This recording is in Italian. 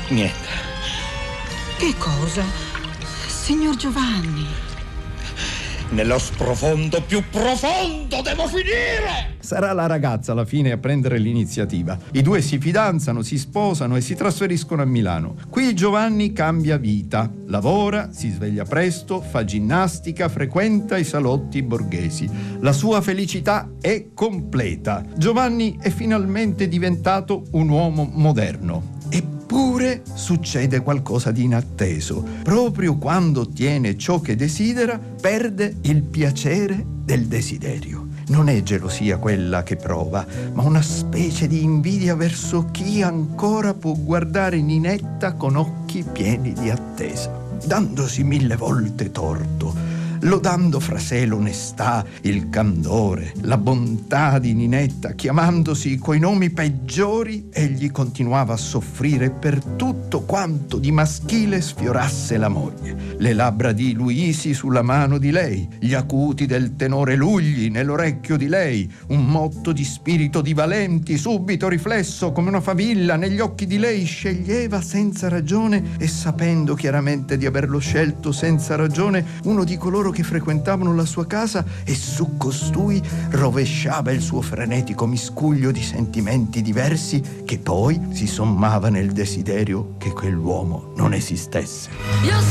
Niente. Che cosa? Signor Giovanni. Nello sprofondo più profondo devo finire! Sarà la ragazza alla fine a prendere l'iniziativa. I due si fidanzano, si sposano e si trasferiscono a Milano. Qui Giovanni cambia vita. Lavora, si sveglia presto, fa ginnastica, frequenta i salotti borghesi. La sua felicità è completa. Giovanni è finalmente diventato un uomo moderno. Eppure succede qualcosa di inatteso. Proprio quando ottiene ciò che desidera, perde il piacere del desiderio. Non è gelosia quella che prova, ma una specie di invidia verso chi ancora può guardare Ninetta con occhi pieni di attesa, dandosi 1000 volte torto, lodando fra sé l'onestà, il candore, la bontà di Ninetta, chiamandosi coi nomi peggiori, egli continuava a soffrire per tutto quanto di maschile sfiorasse la moglie. Le labbra di Luisi sulla mano di lei, gli acuti del tenore Lugli nell'orecchio di lei, un motto di spirito di Valenti subito riflesso come una favilla negli occhi di lei. Sceglieva senza ragione e sapendo chiaramente di averlo scelto senza ragione uno di coloro che frequentavano la sua casa, e su costui rovesciava il suo frenetico miscuglio di sentimenti diversi che poi si sommava nel desiderio che quell'uomo non esistesse.